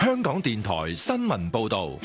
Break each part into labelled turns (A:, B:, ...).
A: 香港電台新聞報道。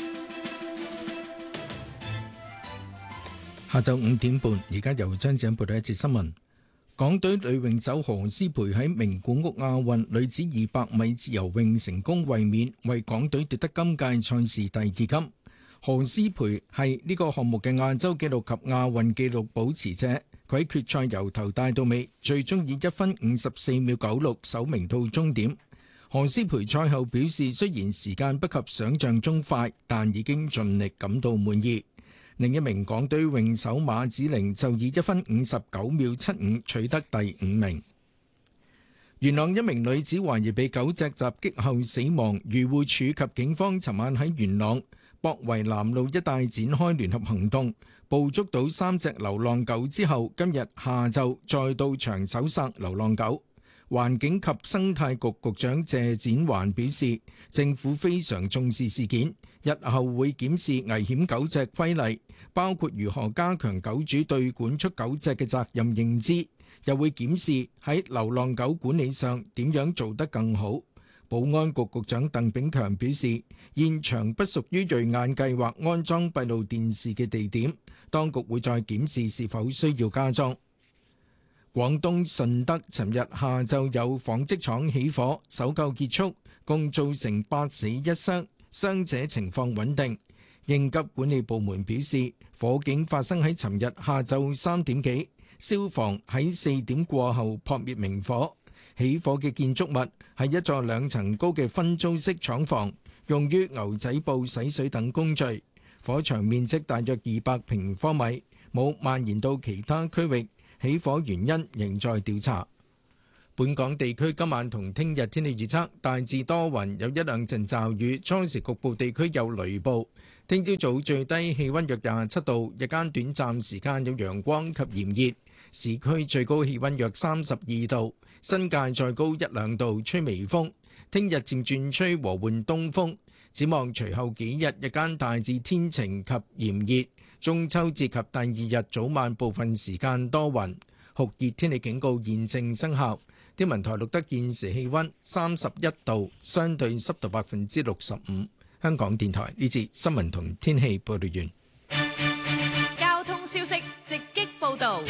B: 下晝5點半，而家由張子欣報道一節新聞。港隊女泳手何詩蓓喺名古屋亞運女子200米自由泳成功衛冕，為港隊奪得今屆賽事第2金。何詩蓓係呢個項目嘅亞洲紀錄及亞運紀錄保持者，佢喺決賽由頭帶到尾，最終以1分54秒96首名到終點。何詩蓓賽後表示，雖然時間不及想象中快，但已經盡力，感到滿意。另一名港隊泳手馬子玲就以1分59秒75取得第5名。元朗一名女子懷疑被狗隻襲擊後死亡，漁護署及警方尋晚喺元朗博圍南路一帶展開聯合行動，捕捉到3隻流浪狗之後，今日下晝再到場搜殺流浪狗。環境及生態局局長謝展寰表示，政府非常重視事件，日後會檢視危險狗隻規例，包括如何加強狗主對管束狗隻嘅責任認知，又會檢視喺流浪狗管理上點樣做得更好。保安局局長鄧炳強表示，現場不屬於瑞眼計劃安裝閉路電視嘅地點，當局會再檢視是否需要加裝。廣東順德尋日下晝有紡織廠起火，搜救結束，共造成8死1傷，傷者情況穩定。應急管理部門表示，火警發生喺尋日下晝3點幾，消防喺4點過後撲滅明火。起火嘅建築物係一座2層高嘅分租式廠房，用於牛仔布洗水等工序。火場面積大約200平方米，冇蔓延到其他區域。起火原因仍在調查。本港地區今晚同聽日天氣預測大致多雲，有1兩陣驟雨，初時局部地區有雷暴。聽朝早最低氣溫約27度，日間短暫時間有陽光及炎熱，市區最高氣溫約32度，新界再高1兩度，吹微風。聽日漸轉吹和緩東風。展望隨後幾日，日間大致天晴及炎熱。中秋節及第2日早晚部分時間多雲，酷熱天氣警告現正生效。天文台錄得現時氣溫31度，相對濕度65%。香港電台呢節新聞同天氣報道完。
C: 交通消息直擊報道。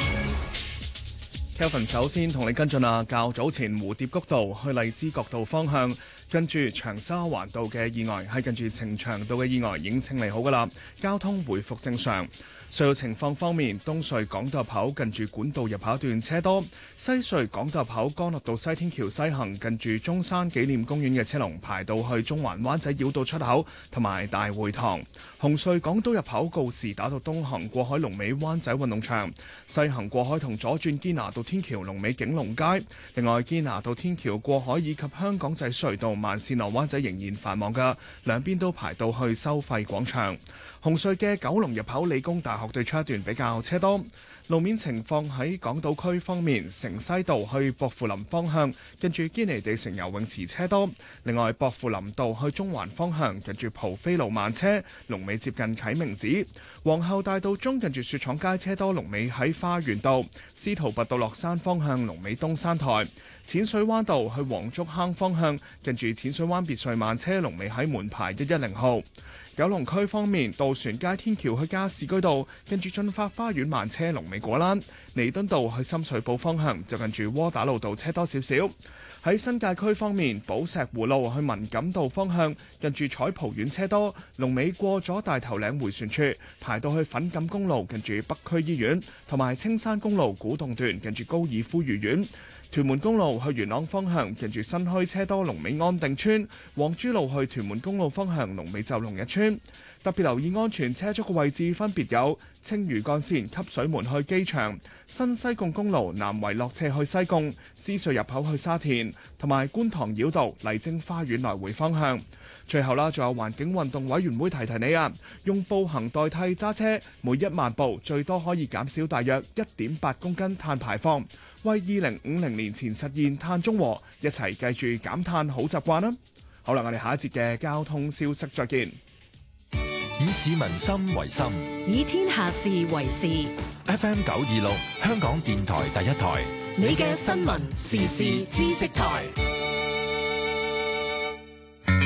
D: Kelvin 首先同你跟進啊，較早前蝴蝶谷道去荔枝角道方向，跟住長沙灣道嘅意外，係近住呈祥道嘅意外已經清理好噶啦，交通回復正常。隧道情況方面，東隧港島入口近住管道入口一段車多，西隧港島入口干諾道西天橋西行近住中山紀念公園嘅車龍排到去中環灣仔繞道出口同埋大會堂。紅隧港島入口告士打道東行過海龍尾灣仔運動場，西行過海同左轉堅拿道天橋龍尾景隆街。另外堅拿道天橋過海以及香港仔隧道慢線落灣仔仍然繁忙㗎，兩邊都排到去收費廣場。紅隧嘅九龍入口理工大學對出一段比較車多。路面情況喺港島區方面，城西道去薄扶林方向近住堅尼地城游泳池車多。另外薄扶林道去中環方向近住蒲飛路慢車，龍尾接近啟明寺。皇后大道中近住雪廠街車多，龍尾喺花園道。司徒拔道落山方向龍尾東山台。淺水灣道去黃竹坑方向近住淺水灣別墅慢車，龍尾喺門牌110號。九龍區方面，渡船街天橋去加士居道近住駿發花園慢車，龍尾果欄。彌敦道去深水埗方向就近住窩打老道車多少少。喺新界區方面，寶石湖路去文錦道方向近住彩蒲苑車多，龍尾過咗大頭嶺迴旋處，排到去粉錦公路近住北區醫院，同埋青山公路古洞段近住高爾夫御苑。屯門公路去元朗方向近住新墟車多，龍尾安定村。黃珠路去屯門公路方向龍尾就龍日村。特別留意安全車速嘅位置分別有青嶼幹線汲水門去機場、新西貢公路南圍落斜去西貢、獅隧入口去沙田，同埋觀塘繞道麗晶花園來回方向。最後啦，仲有環境運動委員會提提你啊，用步行代替揸車，每1萬步最多可以減少大約1.8公斤碳排放，為2050年前實現碳中和，一齊記住減碳好習慣啦！好啦，我哋下一節嘅交通消息再見。
A: 以市民心為心，
C: 以天下事為事。
A: FM 926，香港電台第一台，
C: 你嘅新聞時事知識台。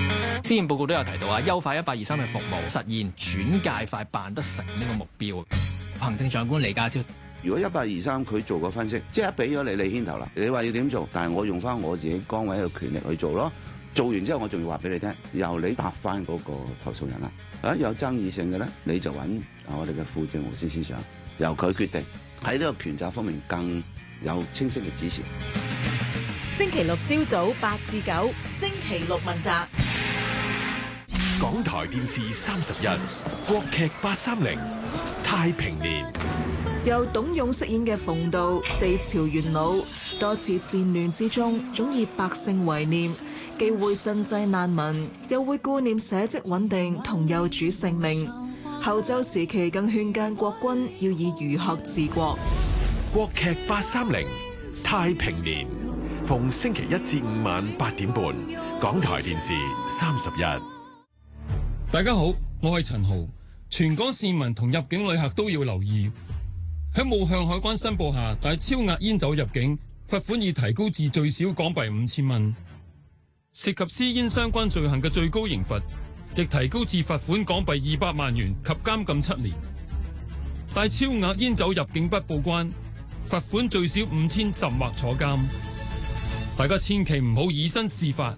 E: 施政報告都有提到啊，優化1823嘅服務，實現轉介快辦得成呢個目標。行政長官李家超，
F: 如果1823佢做個分析，即係俾咗你牽頭啦，你話要點做，但係我用翻我自己崗位嘅權力去做咯。做完之後，我仲要話俾你聽，由你答翻嗰個投訴人啦。有爭議性嘅咧，你就揾我哋嘅副政務司司長，由佢決定。喺呢個權責方面更有清晰嘅指示。
G: 星期六朝早8至9，星期六問責。
A: 港台電視31，國劇830，太平年。
G: 由董勇飾演嘅馮道，4朝元老，多次戰亂之中，總以百姓為念，既會賑濟難民，又會顧念社稷穩定同幼主性命。後周時期更勸諫國君要以儒學治國。
A: 國劇830，太平年，逢星期1至5晚8點半，港台電視31。
H: 大家好，我係陳豪。全港市民同入境旅客都要留意，喺冇向海關申報下帶超額煙酒入境，罰款已提高至最少港幣5000蚊。涉及私煙相關罪行嘅最高刑罰亦提高至罰款港幣200萬元及監禁7年。帶超額煙酒入境不報關，罰款最少5000甚或坐監。大家千祈唔好以身試法。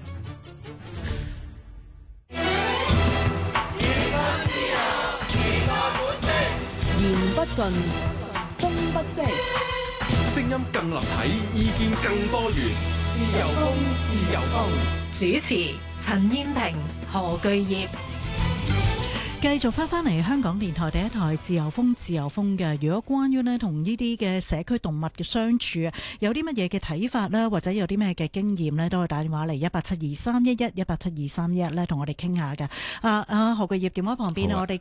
C: 言不盡，風不息，
A: 聲音更立體，意見更多元。
C: 自由風，自由風。主持：陳燕萍、何巨業。
I: 繼續翻嚟香港電台第一台自由風嘅。如果關於呢同呢啲嘅社區動物嘅相處有啲乜嘢嘅睇法啦，或者有啲咩嘅經驗呢，都可以打電話嚟1872311 1872311咧，同我哋傾下嘅。何巨業電話旁邊我哋